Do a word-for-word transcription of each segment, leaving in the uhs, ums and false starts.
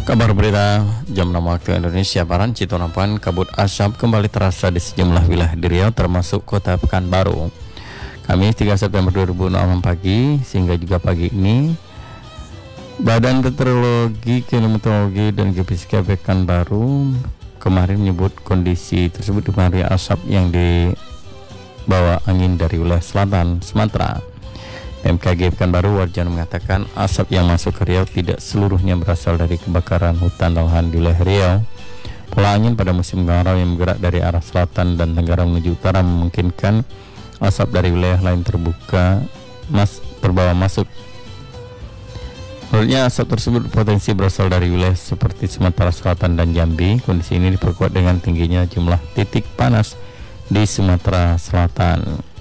Kabar berita jam enam waktu Indonesia Barat, Citonampan, kabut asap kembali terasa di sejumlah wilayah di Riau termasuk kota Pekanbaru. Kamis tiga September dua ribu enam pagi sehingga juga pagi ini Badan Meteorologi, Klimatologi dan Geofisika Pekanbaru kemarin menyebut kondisi tersebut dipengaruhi asap yang dibawa angin dari wilayah selatan Sumatera. B M K G Pekanbaru Warjana mengatakan asap yang masuk ke Riau tidak seluruhnya berasal dari kebakaran hutan dan lahan di wilayah Riau. Pola angin pada musim kemarau yang bergerak dari arah selatan dan tenggara menuju utara memungkinkan asap dari wilayah lain terbuka mas terbawa masuk. Menurutnya asap tersebut potensi berasal dari wilayah seperti Sumatera Selatan dan Jambi. Kondisi ini diperkuat dengan tingginya jumlah titik panas di Sumatera Selatan.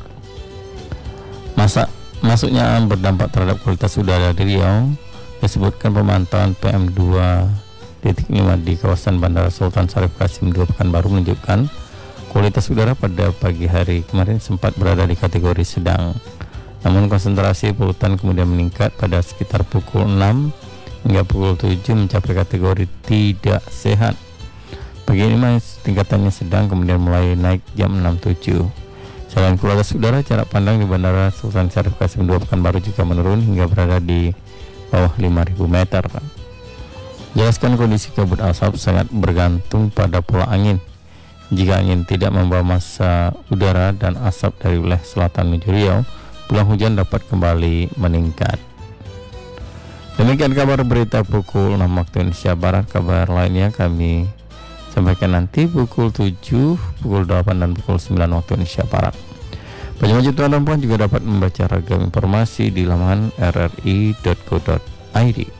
Masa Masuknya berdampak terhadap kualitas udara di Riau. Disebutkan pemantauan P M dua titik lima di kawasan Bandara Sultan Syarif Qasim dua Pekanbaru menunjukkan kualitas udara pada pagi hari kemarin sempat berada di kategori sedang. Namun konsentrasi polutan kemudian meningkat pada sekitar pukul enam hingga pukul tujuh mencapai kategori tidak sehat. Pagi ini masih tingkatannya sedang, kemudian mulai naik jam enam tujuh. Selain kualitas udara, jarak pandang di Bandara Sultan Syarif Qasim dua Pekanbaru juga menurun hingga berada di bawah lima ribu meter. Jelaskan kondisi kabut asap sangat bergantung pada pola angin. Jika angin tidak membawa massa udara dan asap dari wilayah selatan menuju Riau, peluang hujan dapat kembali meningkat. Demikian kabar berita pukul enam waktu Indonesia Barat. Kabar lainnya kami sampaikan nanti pukul tujuh, pukul delapan, dan pukul sembilan waktu Indonesia Barat. Penjelasan tuan dan puan juga dapat membaca ragam informasi di laman r r i dot co dot i d.